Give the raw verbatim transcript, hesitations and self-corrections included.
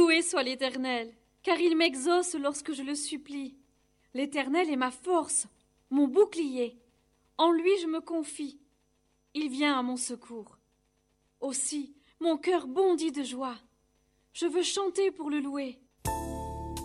Loué soit l'Éternel, car il m'exauce lorsque je le supplie. L'Éternel est ma force, mon bouclier. En lui je me confie. Il vient à mon secours. Aussi, mon cœur bondit de joie. Je veux chanter pour le louer.